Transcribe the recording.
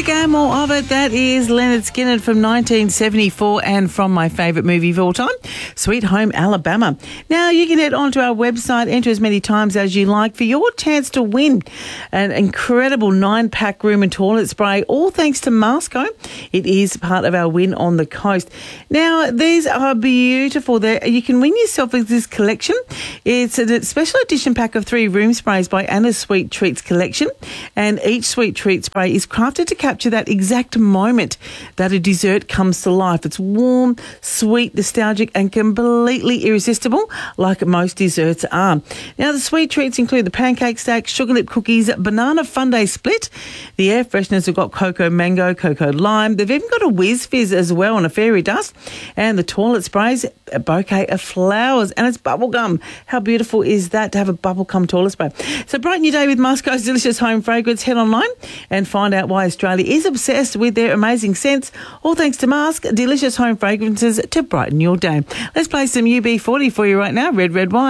music and more of it. That is Leonard Skinner from 1974 and from my favourite movie of all time, Sweet Home Alabama. Now, you can head onto our website, enter as many times as you like for your chance to win an incredible 9-pack room and toilet spray, all thanks to Masco. It is part of our Win on the Coast. Now, these are beautiful. You can win yourself this collection. It's a special edition pack of 3 room sprays by Anna's Sweet Treats collection, and each Sweet Treat spray is crafted to capture that exact moment that a dessert comes to life. It's warm, sweet, nostalgic and completely irresistible, like most desserts are. Now, the Sweet Treats include the pancake stack, sugar lip cookies, banana fundae split. The air fresheners have got cocoa mango, cocoa lime. They've even got a whiz fizz as well and a fairy dust. And the toilet sprays, a bouquet of flowers, and it's bubblegum. How beautiful is that to have a bubblegum toilet spray? So brighten your day with Masco's delicious home fragrance. Head online and find out why Australia is obsessed with their amazing scents. All thanks to Mask, delicious home fragrances to brighten your day. Let's play some UB40 for you right now. Red, red wine.